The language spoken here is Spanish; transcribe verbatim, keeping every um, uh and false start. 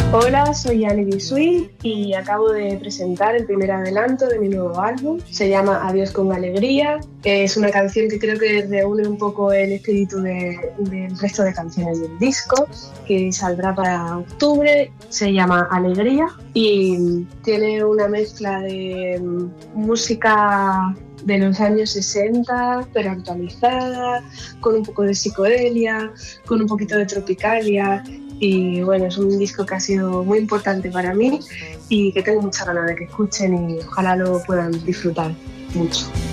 Hola, soy Annie Biswin y acabo de presentar el primer adelanto de mi nuevo álbum. Se llama Adiós con Alegría. Es una canción que creo que reúne un poco el espíritu de, del resto de canciones del disco, que saldrá para octubre. Se llama Alegría y tiene una mezcla de música de los años sesenta, pero actualizada, con un poco de psicodelia, con un poquito de tropicalia. Y bueno, es un disco que ha sido muy importante para mí y que tengo mucha ganas de que escuchen y ojalá lo puedan disfrutar mucho.